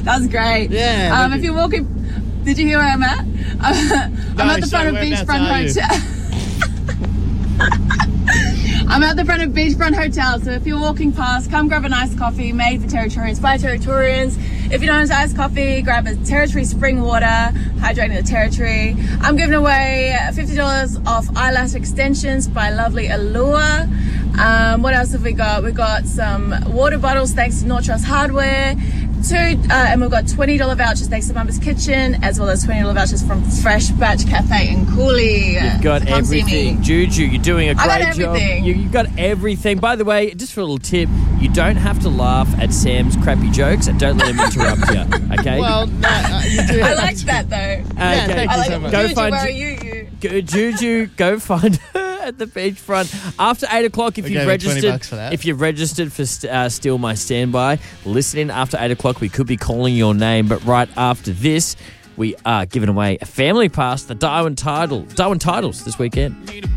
That was great. Yeah. If you're walking, did you hear where I'm at? I'm at the front of Beachfront Hotel. I'm at the front of Beachfront Hotel, so if you're walking past, come grab an iced coffee made for Territorians by Territorians. If you don't want iced coffee, grab a Territory spring water, hydrating the Territory. I'm giving away $50 off eyelash extensions by Lovely Allure. What else have we got? We've got some water bottles thanks to North Trust Hardware. And we've got $20 vouchers thanks to Mama's Kitchen, as well as $20 vouchers from Fresh Batch Cafe in Cooley. You've got everything. Juju, you're doing a great job. You've got everything. By the way, just for a little tip, you don't have to laugh at Sam's crappy jokes and don't let him interrupt you, okay? Well, no, you do. I like that, though. Yeah, thank you so much. Juju, where are you? Juju, go find her at the beachfront after 8 o'clock. If you've registered for Steal My Standby, listen in after 8 o'clock. We could be calling your name, but right after this, we are giving away a family pass, the Darwin Titles this weekend.